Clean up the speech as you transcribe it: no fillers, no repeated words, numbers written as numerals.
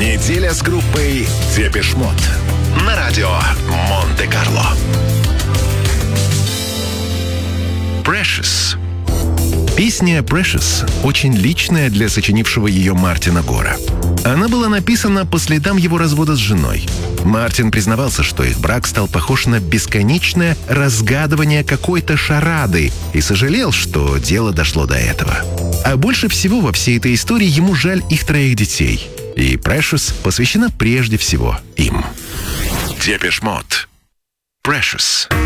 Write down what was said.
Неделя с группой Депеш Мод на радио Монте-Карло. Precious. Песня «Precious» очень личная для сочинившего ее Мартина Гора. Она была написана по следам его развода с женой. Мартин признавался, что их брак стал похож на бесконечное разгадывание какой-то шарады и сожалел, что дело дошло до этого. А больше всего во всей этой истории ему жаль их 3 детей. И «Precious» посвящена прежде всего им. Депеш Мод. «Precious».